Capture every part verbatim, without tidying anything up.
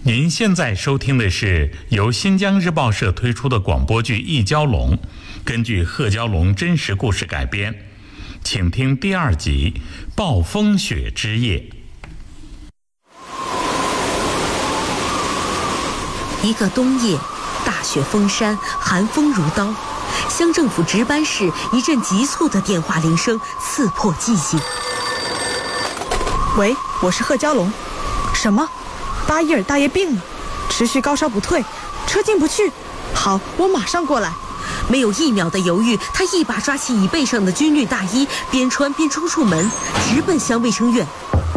您现在收听的是由新疆日报社推出的广播剧《一蛟龙》，根据贺蛟龙真实故事改编，请听第二集《暴风雪之夜》。 一个冬夜，大雪封山，寒风如刀，乡政府值班室一阵急促的电话铃声刺破寂静。 喂，我是贺蛟龙。什么？巴伊尔大爷病了，持续高烧不退，车进不去。好，我马上过来。 没有一秒的犹豫，他一把抓起椅背上的军绿大衣，边穿边冲出门，直奔乡卫生院。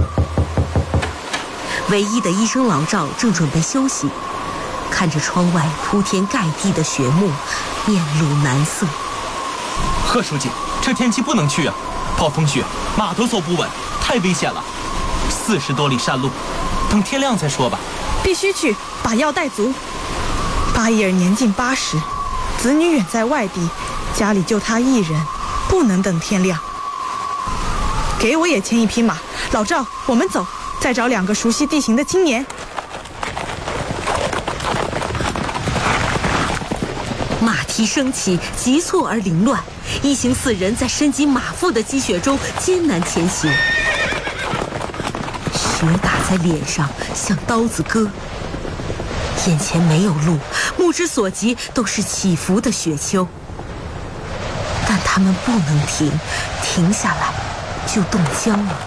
唯一的医生老赵正准备休息，看着窗外铺天盖地的雪幕，面露难色。 贺书记，这天气不能去啊，暴风雪，马都走不稳，太危险了。四十多里山路，等天亮再说吧。 必须去，把药带足。巴伊尔年近八十，子女远在外地，家里就他一人，不能等天亮。给我也牵一匹马。老赵，我们走，再找两个熟悉地形的青年。 马蹄升起，急促而凌乱，一行四人在深及马腹的积雪中艰难前行。雪打在脸上，像刀子割。眼前没有路，目之所及都是起伏的雪丘。但他们不能停，停下来就冻僵了。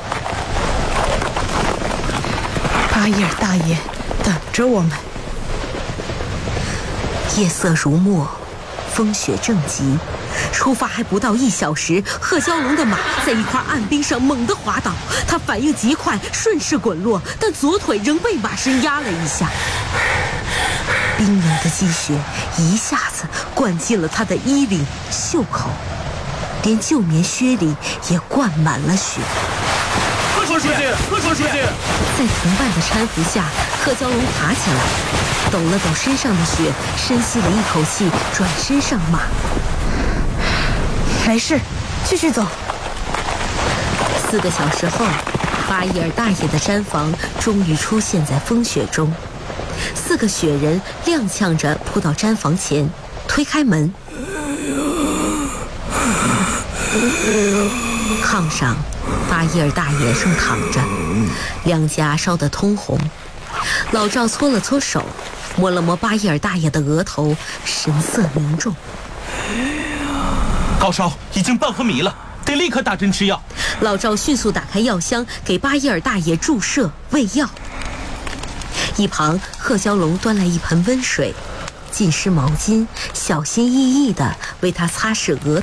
巴伊尔大爷等着我们。 夜色如墨，风雪正急。出发还不到一小时，贺蛟龙的马在一块暗冰上猛地滑倒，他反应极快，顺势滚落，但左腿仍被马身压了一下。冰冷的积雪一下子灌进了他的衣领、袖口，连旧棉靴里也灌满了雪。 贺书记，贺书记！ 在同伴的搀扶下，贺蛟龙爬起来，抖了抖身上的雪，深吸了一口气，转身上马。 没事，继续走。 四个小时后，巴伊尔大爷的毡房终于出现在风雪中。四个雪人踉跄着扑到毡房前，推开门。炕上，巴伊尔大爷正躺着，两颊烧得通红。老赵搓了搓手，摸了摸巴伊尔大爷的额头，神色凝重。 高烧已经半昏迷了，得立刻打针吃药。 老赵迅速打开药箱，给巴伊尔大爷注射喂药。一旁，贺蛟龙端来一盆温水，浸湿毛巾，小心翼翼地为他擦拭额